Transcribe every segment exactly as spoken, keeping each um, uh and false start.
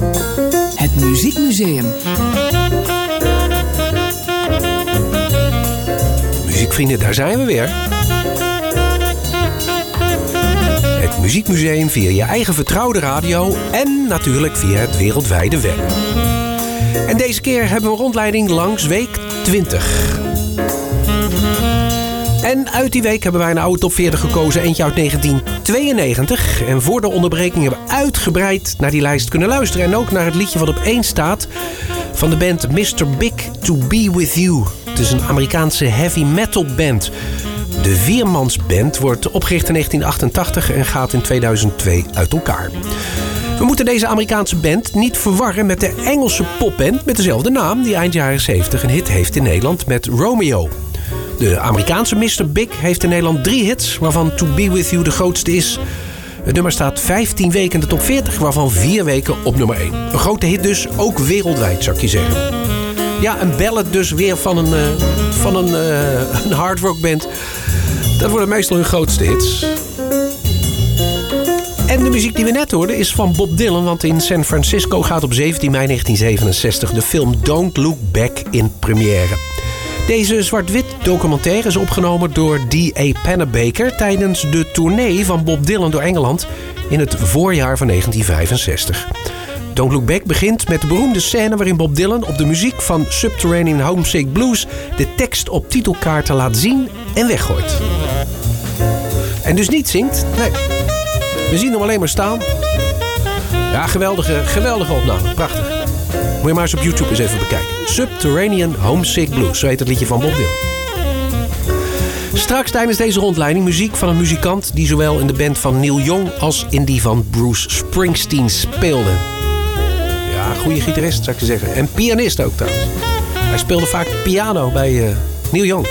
Het Muziekmuseum. Muziekvrienden, daar zijn we weer. Het Muziekmuseum via je eigen vertrouwde radio en natuurlijk via het wereldwijde web. En deze keer hebben we een rondleiding langs week twintig. En uit die week hebben wij een oude top veertig gekozen, eentje uit negentien tweeënnegentig. En voor de onderbreking hebben we uitgebreid naar die lijst kunnen luisteren. En ook naar het liedje wat op één staat van de band mister Big to Be With You. Het is een Amerikaanse heavy metal band. De viermansband wordt opgericht in negentien achtentachtig en gaat in tweeduizend twee uit elkaar. We moeten deze Amerikaanse band niet verwarren met de Engelse popband met dezelfde naam die eind jaren zeventig een hit heeft in Nederland met Romeo. De Amerikaanse mister Big heeft in Nederland drie hits, waarvan To Be With You de grootste is. Het nummer staat vijftien weken in de top veertig, waarvan vier weken op nummer één. Een grote hit dus, ook wereldwijd zou ik je zeggen. Ja, een ballad dus weer van een, uh, van een, uh, een hardrockband. Dat worden meestal hun grootste hits. En de muziek die we net hoorden is van Bob Dylan, want in San Francisco gaat op zeventien mei negentien zevenenzestig de film Don't Look Back in première. Deze zwart-wit documentaire is opgenomen door D A Pennebaker tijdens de tournee van Bob Dylan door Engeland in het voorjaar van negentien vijfenzestig. Don't Look Back begint met de beroemde scène waarin Bob Dylan op de muziek van Subterranean Homesick Blues de tekst op titelkaarten laat zien en weggooit. En dus niet zingt, nee. We zien hem alleen maar staan. Ja, geweldige, geweldige opname, prachtig. Moet je maar eens op YouTube eens even bekijken. Subterranean Homesick Blues, zo heet het liedje van Bob Dylan. Straks tijdens deze rondleiding muziek van een muzikant die zowel in de band van Neil Young als in die van Bruce Springsteen speelde. Ja, goede gitarist zou ik je zeggen. En pianist ook trouwens. Hij speelde vaak piano bij uh, Neil Young.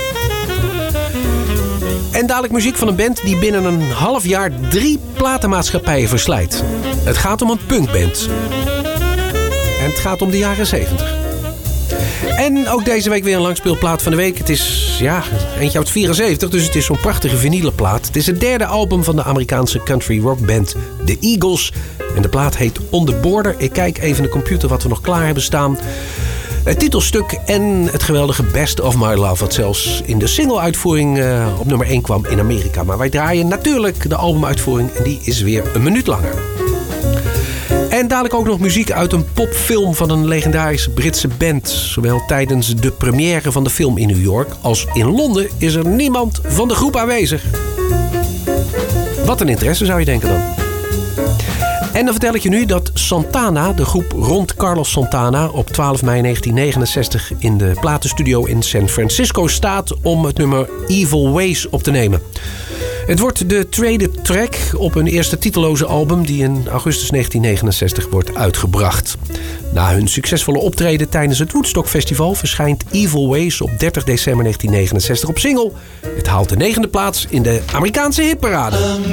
En dadelijk muziek van een band die binnen een half jaar drie platenmaatschappijen verslijt. Het gaat om een punkband. En het gaat om de jaren zeventig. En ook deze week weer een langspeelplaat van de week. Het is, ja, eentje uit vierenzeventig, dus het is zo'n prachtige vinylen plaat. Het is het derde album van de Amerikaanse country rockband The Eagles. En de plaat heet On The Border. Ik kijk even de computer wat we nog klaar hebben staan. Het titelstuk en het geweldige Best of My Love, wat zelfs in de single-uitvoering uh, op nummer één kwam in Amerika. Maar wij draaien natuurlijk de albumuitvoering en die is weer een minuut langer. En dadelijk ook nog muziek uit een popfilm van een legendarische Britse band. Zowel tijdens de première van de film in New York als in Londen is er niemand van de groep aanwezig. Wat een interesse zou je denken dan. En dan vertel ik je nu dat Santana, de groep rond Carlos Santana, op twaalf mei negentien negenenzestig in de platenstudio in San Francisco staat om het nummer Evil Ways op te nemen. Het wordt de tweede track op hun eerste titelloze album die in augustus negentien negenenzestig wordt uitgebracht. Na hun succesvolle optreden tijdens het Woodstock Festival verschijnt Evil Ways op dertig december negentien negenenzestig op single. Het haalt de negende plaats in de Amerikaanse hitparade.